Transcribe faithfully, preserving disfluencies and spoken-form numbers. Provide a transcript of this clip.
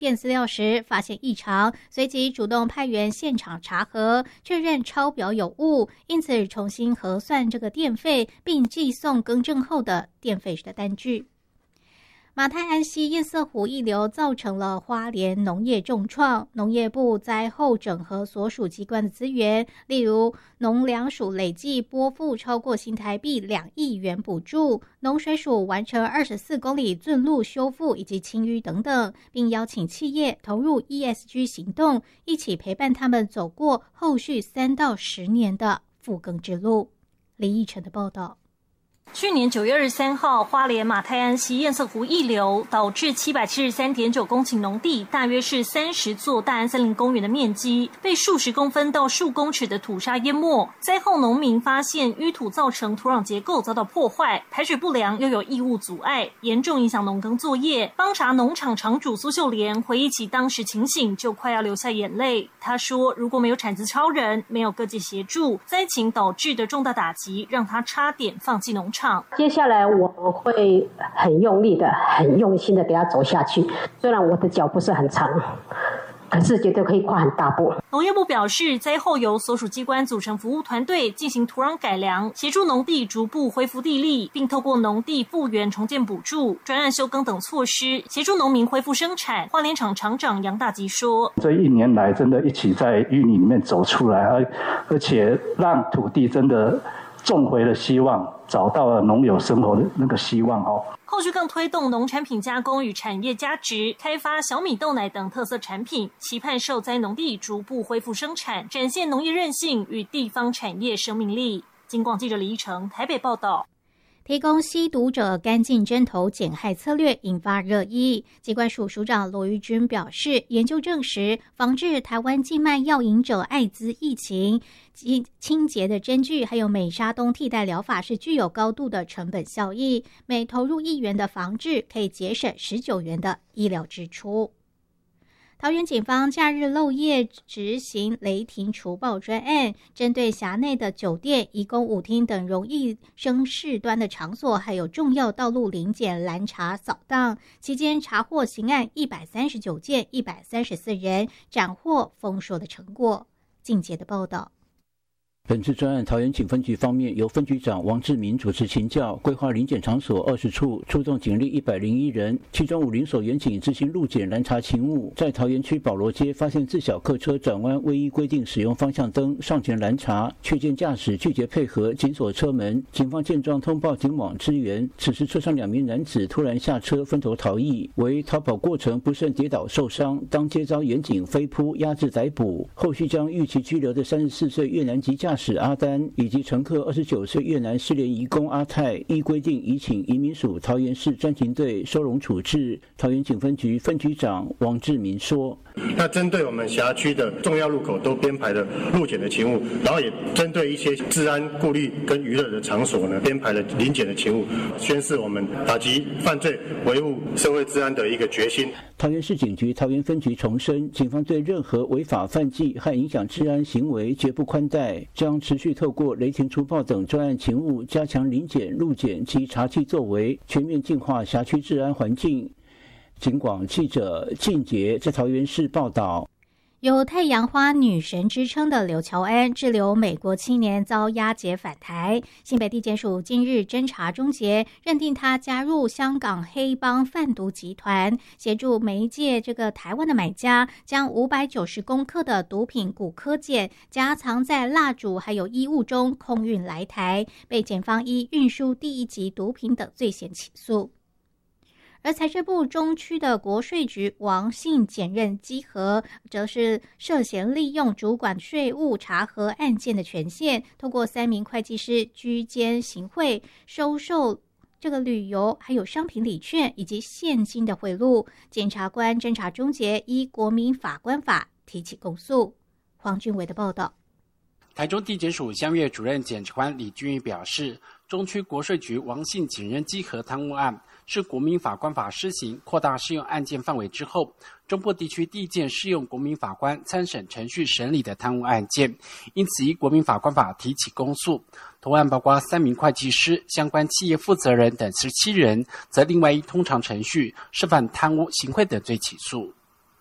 验资料时发现异常，随即主动派员现场查核，确认超标有误，因此重新核算这个电费，并寄送更正后的电费的单据。马太安溪堰塞湖溢流造成了花莲农业重创，农业部灾后整合所属机关的资源，例如农粮署累计拨付超过新台币两亿元补助，农水署完成二十四公里圳路修复以及清淤等等，并邀请企业投入 E S G 行动，一起陪伴他们走过后续三到十年的复耕之路。李义成的报道。 去年九月二十三号，花莲马太安溪堰塞湖溢流，导致七百七十三点九公顷农地，大约是三十座大安森林公园的面积，被数十公分到数公尺的土沙淹没。灾后农民发现淤土造成土壤结构遭到破坏，排水不良，又有异物阻碍，严重影响农耕作业。邦查农场场主苏秀莲回忆起当时情形，就快要流下眼泪。他说，如果没有产值超人，没有各界协助，灾情导致的重大打击，让他差点放弃农场。 接下来我会很用力的、很用心的给他走下去。虽然我的脚不是很长，可是绝对可以跨很大步。 农业部表示，灾后由所属机关组成服务团队进行土壤改良，协助农地逐步恢复地力，并透过农地复原重建补助、专案休耕等措施，协助农民恢复生产。花莲厂厂长杨大吉说：“ 这一年来，真的一起在淤泥里面走出来，而而且让土地真的种回了希望，找到了农友生活的那个希望哦。” 后续更推动农产品加工与产业加值，开发小米豆奶等特色产品，期盼受灾农地逐步恢复生产，展现农业韧性与地方产业生命力。金广记者李一成台北报道。 提供吸毒者干净针头减害策略引发热议。疾管署署长罗玉君表示，研究证实，防治台湾境脉药瘾者艾滋疫情及清洁的针具，还有美沙东替代疗法是具有高度的成本效益，每投入一元的防治可以节省十九元的医疗支出。桃园警方假日漏夜执行雷霆除暴专案，针对辖内的酒店、移工舞厅等容易生事端的场所，还有重要道路临检拦查扫荡，期间查获刑案一百三十九件、一百三十四人，斩获丰硕的成果。静杰的报道。 本次专案，桃园警分局方面由分局长王志明主持请教，规划临检场所二十处，出动警力一百零一人，其中五零所员警执行路检拦查勤务，在桃园区保罗街发现自小客车转弯未依规定使用方向灯，上前拦查，却见驾驶拒绝配合，紧锁车门。警方见状通报警网支援，此时车上两名男子突然下车分头逃逸，为逃跑过程不慎跌倒受伤，当街遭员警飞扑压制逮捕，后续将预期拘留的三十四岁越南籍驾驶阿丹以及乘客二十九岁越南失联移工阿泰，依规定移请移民署桃园市专勤队收容处置。桃园警分局分局长王志明说：“ 那针对我们辖区的重要路口都编排了路检的勤务，然后也针对一些治安顾虑跟娱乐的场所呢，编排了临检的勤务，宣示我们打击犯罪、维护社会治安的一个决心。” 桃园市警局桃园分局重申，警方对任何违法犯纪和影响治安行为绝不宽待，将持续透过雷霆除暴等专案勤务，加强临检、路检及查缉作为，全面净化辖区治安环境。警广记者靳杰在桃园市报道。 有太阳花女神之称的刘乔安滞留美国七年遭押解返台，新北地检署今日侦查终结，认定他加入香港黑帮贩毒集团，协助媒介这个台湾的买家将五百九十公克的毒品古柯碱夹藏在蜡烛还有衣物中空运来台，被检方依运输第一级毒品等罪嫌起诉。而财政部中区的国税局王姓检任稽核，则是涉嫌利用主管税务查核案件的权限，透过三名会计师居间行贿，收受这个旅游还有商品礼券以及现金的贿赂。检察官侦查终结，依国民法官法提起公诉。黄俊伟的报道。 台中地检署香月主任检察官李俊义表示，中区国税局王姓检任稽核贪污案是国民法官法施行扩大适用案件范围之后，中部地区第一件适用国民法官参审程序审理的贪污案件，因此依国民法官法提起公诉。同案包括三名会计师、相关企业负责人等十七人，则另外依通常程序涉犯贪污、行贿等罪起诉。